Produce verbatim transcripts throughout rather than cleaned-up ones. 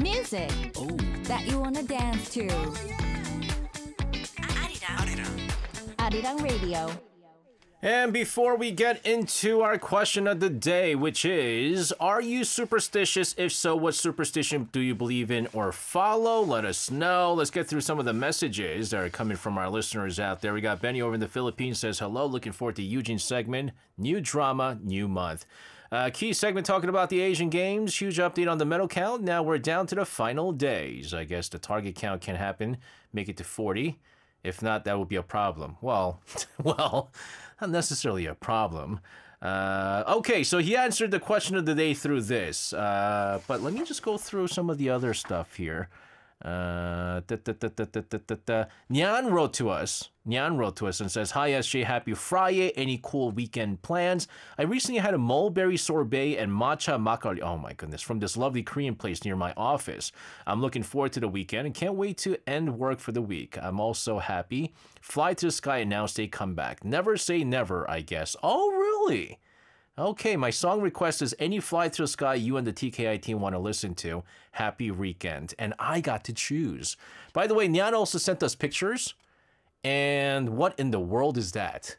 Music Oh. that you wanna dance to. Arirang. Arirang Radio. And before we get into our question of the day, which is, are you superstitious? If so, what superstition do you believe in or follow? Let us know. Let's get through some of the messages that are coming from our listeners out there. We got Benny over in the Philippines says, hello, looking forward to Eugene's segment. New drama, new month. Uh, key segment talking about the Asian Games. Huge update on the medal count. Now we're down to the final days. I guess the target count can happen. Make it to forty. If not, that would be a problem. Well, well, not necessarily a problem. Uh, okay, so he answered the question of the day through this. Uh, but let me just go through some of the other stuff here. Uh, da, da, da, da, da, da, da, da. Nyan wrote to us. Nyan wrote to us and says, hi, S J, happy Friday. Any cool weekend plans? I recently had a mulberry sorbet and matcha makgeolli. Oh my goodness, from this lovely Korean place near my office. I'm looking forward to the weekend and can't wait to end work for the week. I'm also happy. Fly to the sky and now say come back. Never say never, I guess. Oh, really? Okay, my song request is any Fly to the Sky you and the T K I team want to listen to. Happy weekend. And I got to choose. By the way, Nyan also sent us pictures. And what in the world is that?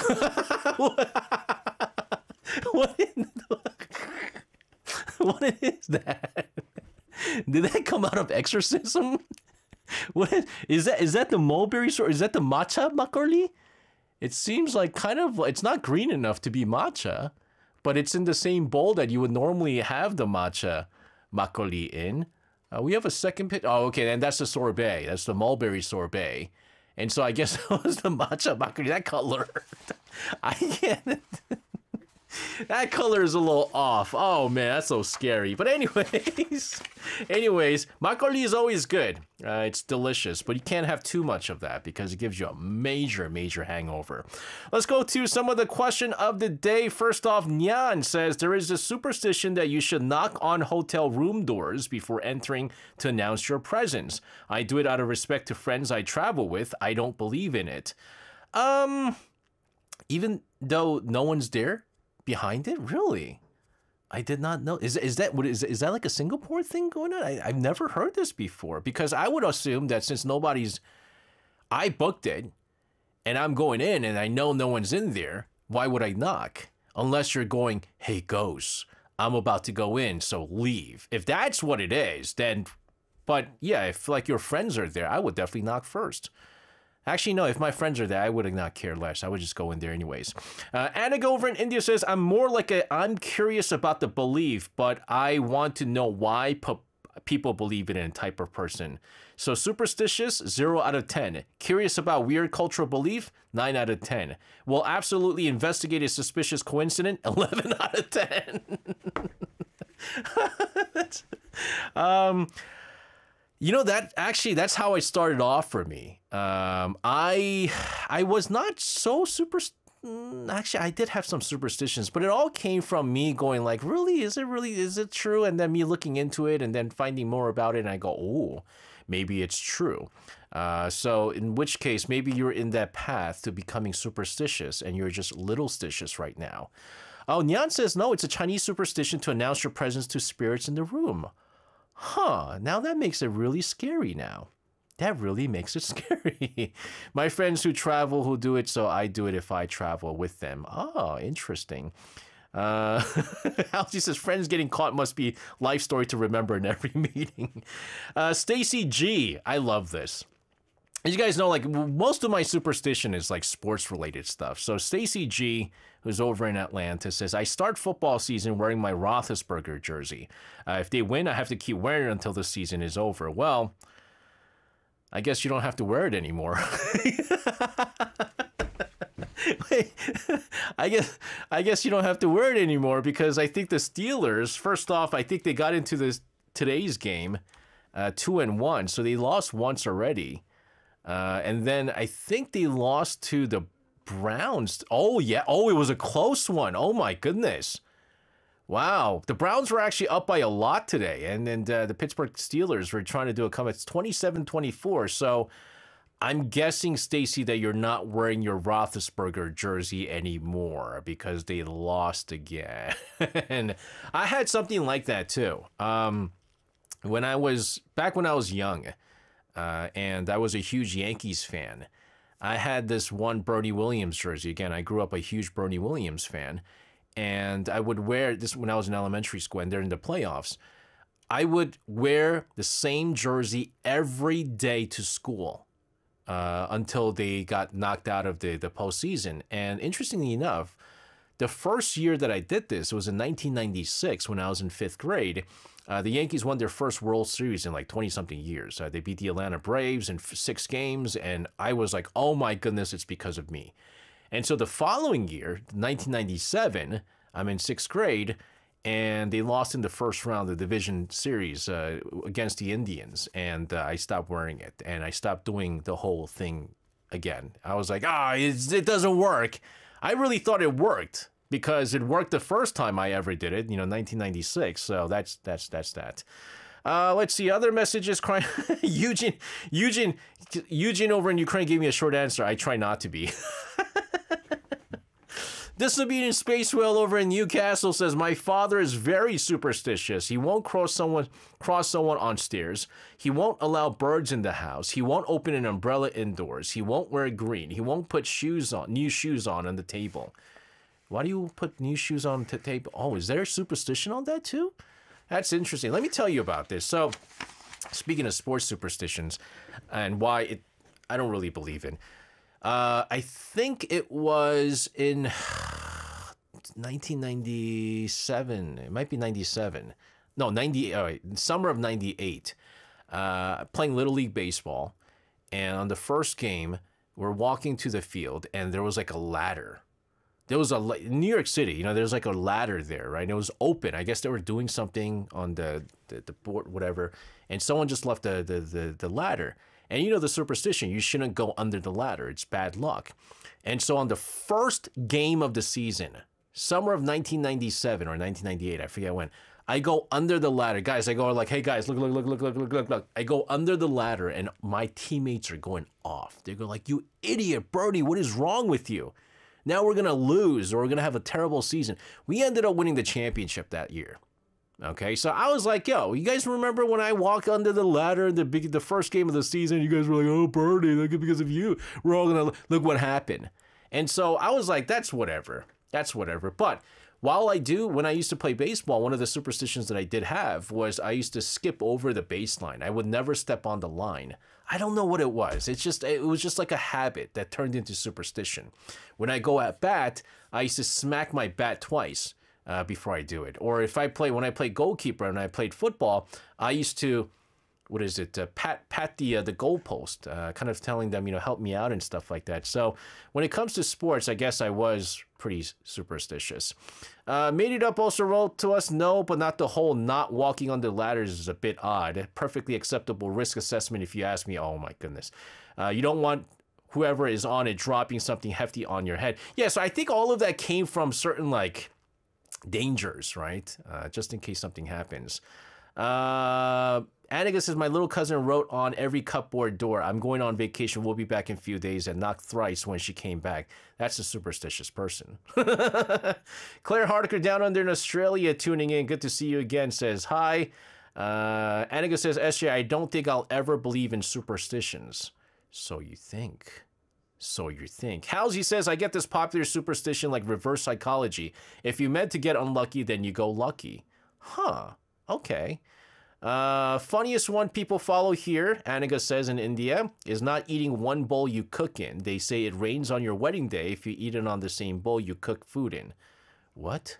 what, in the, what is that? Did that come out of exorcism? What is, is that? Is that the mulberry or is that the matcha makgeolli? It seems like kind of, it's not green enough to be matcha, but it's in the same bowl that you would normally have the matcha makgeolli in. Uh, we have a second picture. Oh, okay, and that's the sorbet. That's the mulberry sorbet. And so I guess that was the matcha makgeolli. That color, I can't. That color is a little off. Oh man, that's so scary. But anyways, anyways, makgeolli is always good. Uh, it's delicious, but you can't have too much of that because it gives you a major, major hangover. Let's go to some of the question of the day. First off, Nyan says there is a superstition that you should knock on hotel room doors before entering to announce your presence. I do it out of respect to friends I travel with. I don't believe in it. Um, even though no one's there behind it? Really? I did not know. Is is that what is is that like a Singapore thing going on? I, I've never heard this before because I would assume that since nobody's, I booked it, and I'm going in and I know no one's in there. Why would I knock? Unless you're going, hey ghosts, I'm about to go in, so leave. If that's what it is, then, but yeah, if like your friends are there, I would definitely knock first. Actually, no, if my friends are there, I would not care less. I would just go in there anyways. Uh, Anna over in India says, I'm more like a, I'm curious about the belief, but I want to know why pe- people believe in it type of person. So superstitious, zero out of ten. Curious about weird cultural belief, nine out of ten. Will absolutely investigate a suspicious coincidence, eleven out of ten. um... You know, that actually, that's how it started off for me. Um, I I was not so super. Actually, I did have some superstitions, but it all came from me going like, really, is it really, is it true? And then me looking into it and then finding more about it. And I go, oh, maybe it's true. Uh, so in which case, maybe you're in that path to becoming superstitious and you're just little stitious right now. Oh, Nyan says, no, it's a Chinese superstition to announce your presence to spirits in the room. Huh, now that makes it really scary now. That really makes it scary. My friends who travel who do it, so I do it if I travel with them. Oh, interesting. Uh, Halsey says, friends getting caught must be life story to remember in every meeting. Uh, Stacy G, I love this. As you guys know, like most of my superstition is like sports related stuff. So Stacy G, who's over in Atlanta, says, I start football season wearing my Roethlisberger jersey. Uh, if they win, I have to keep wearing it until the season is over. Well, I guess you don't have to wear it anymore. Wait, I guess I guess you don't have to wear it anymore because I think the Steelers, first off, I think they got into this today's game uh, two and one, so they lost once already. Uh, and then I think they lost to the Browns. Oh, yeah. Oh, it was a close one. Oh, my goodness. Wow. The Browns were actually up by a lot today. And then uh, the Pittsburgh Steelers were trying to do a comeback. It's twenty-seven twenty-four. So I'm guessing, Stacy, that you're not wearing your Roethlisberger jersey anymore because they lost again. And I had something like that, too. Um, when I was back when I was young, uh, and I was a huge Yankees fan. I had this one Bernie Williams jersey. Again, I grew up a huge Bernie Williams fan, and I would wear this when I was in elementary school and during the playoffs. I would wear the same jersey every day to school uh, until they got knocked out of the, the postseason. And interestingly enough, the first year that I did this was in nineteen ninety-six when I was in fifth grade. Uh, the Yankees won their first World Series in like twenty-something years. Uh, they beat the Atlanta Braves in f- six games, and I was like, oh my goodness, it's because of me. And so the following year, nineteen ninety-seven, I'm in sixth grade, and they lost in the first round of the division series uh, against the Indians, and uh, I stopped wearing it, and I stopped doing the whole thing again. I was like, ah, it's, it doesn't work. I really thought it worked because it worked the first time I ever did it, you know, nineteen ninety-six. So that's that's that's that. Uh, let's see, other messages. Crying. Eugene, Eugene, Eugene over in Ukraine gave me a short answer. I try not to be. Disobedient Space Whale over in Newcastle says, my father is very superstitious. He won't cross someone cross someone on stairs. He won't allow birds in the house. He won't open an umbrella indoors. He won't wear green. He won't put shoes on, new shoes on on the table. Why do you put new shoes on the table? Oh, is there superstition on that too? That's interesting. Let me tell you about this. So, speaking of sports superstitions and why it, I don't really believe in. Uh, I think it was in nineteen ninety-seven. It might be ninety-seven. No, ninety. All right, summer of ninety-eight. Uh, playing Little League baseball, and on the first game, we're walking to the field, and there was like a ladder. There was a in New York City. You know, there's like a ladder there, right? And it was open. I guess they were doing something on the the, the board, whatever, and someone just left the the the, the ladder. And you know the superstition, you shouldn't go under the ladder. It's bad luck. And so on the first game of the season, summer of nineteen ninety-seven or nineteen ninety-eight, I forget when, I go under the ladder. Guys, I go like, hey guys, look, look, look, look, look, look, look, look. I go under the ladder and my teammates are going off. They go like, you idiot, Bernie, what is wrong with you? Now we're going to lose or we're going to have a terrible season. We ended up winning the championship that year. Okay, so I was like, yo, you guys remember when I walked under the ladder in the big, the first game of the season? You guys were like, oh, Bernie, look, because of you. We're all going to look what happened. And so I was like, that's whatever. That's whatever. But while I do, when I used to play baseball, one of the superstitions that I did have was I used to skip over the baseline. I would never step on the line. I don't know what it was. It's just, it was just like a habit that turned into superstition. When I go at bat, I used to smack my bat twice. Uh, before I do it. Or if I play, when I played goalkeeper and I played football, I used to, what is it, uh, pat pat the uh, the goalpost, uh, kind of telling them, you know, help me out and stuff like that. So when it comes to sports, I guess I was pretty superstitious. Uh, Made It Up also wrote to us, no, but not the whole not walking on the ladders is a bit odd. Perfectly acceptable risk assessment if you ask me. Oh my goodness. Uh, you don't want whoever is on it dropping something hefty on your head. Yeah, so I think all of that came from certain like dangers, right? Uh, just in case something happens. Uh, Annika says, my little cousin wrote on every cupboard door, I'm going on vacation, we'll be back in a few days, and knocked thrice when she came back. That's a superstitious person. Claire Hardiker down under in Australia tuning in. Good to see you again, says hi. Uh, Annika says, S J, I don't think I'll ever believe in superstitions. So you think. So you think. Halsey says, I get this popular superstition like reverse psychology. If you meant to get unlucky, then you go lucky. Huh. Okay. Uh, funniest one people follow here, Annika says in India, is not eating one bowl you cook in. They say it rains on your wedding day if you eat it on the same bowl you cook food in. What?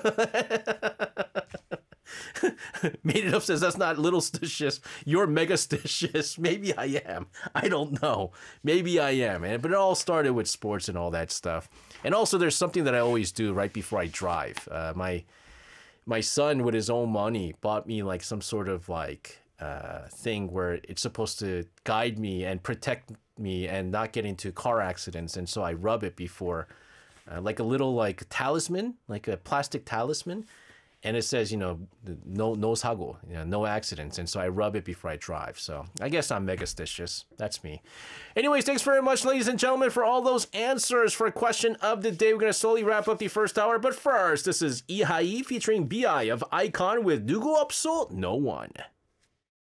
Made It Up says that's not little stitious. You're mega stitious. Maybe I am. I don't know. Maybe I am. But it all started with sports and all that stuff. And also there's something that I always do right before I drive. Uh, my my son with his own money bought me like some sort of like uh, thing where it's supposed to guide me and protect me and not get into car accidents. And so I rub it before, uh, like a little like talisman, like a plastic talisman. And it says, you know, no no sago, you know, no accidents. And so I rub it before I drive. So I guess I'm megastitious. That's me. Anyways, thanks very much, ladies and gentlemen, for all those answers for question of the day. We're going to slowly wrap up the first hour. But first, this is Ihai featuring B I of Icon with Nugu Upso No One.